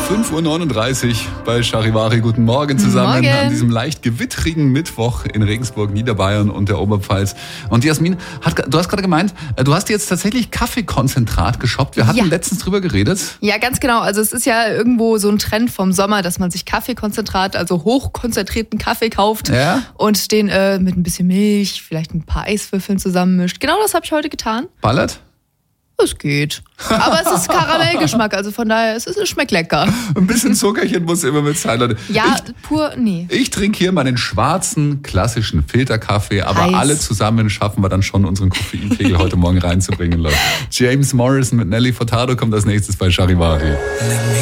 5:39 Uhr bei Charivari. Guten Morgen zusammen Morgen. An diesem leicht gewittrigen Mittwoch in Regensburg, Niederbayern und der Oberpfalz. Und Jasmin, du hast gerade gemeint, du hast jetzt tatsächlich Kaffeekonzentrat geshoppt. Wir hatten letztens drüber geredet. Ja, ganz genau. Also es ist ja irgendwo so ein Trend vom Sommer, dass man sich Kaffeekonzentrat, also hochkonzentrierten Kaffee kauft und den mit ein bisschen Milch, vielleicht ein paar Eiswürfeln zusammenmischt. Genau das habe ich heute getan. Ballert? Es geht. Aber es ist Karamellgeschmack, also von daher, es schmeckt lecker. Ein bisschen Zuckerchen muss immer mit sein, Leute. Ja, nee. Ich trinke hier meinen schwarzen, klassischen Filterkaffee, aber Heiß. alle zusammen schaffen wir dann schon, unseren Koffeinpegel heute Morgen reinzubringen, Leute. James Morrison mit Nelly Furtado kommt als nächstes bei Charivari.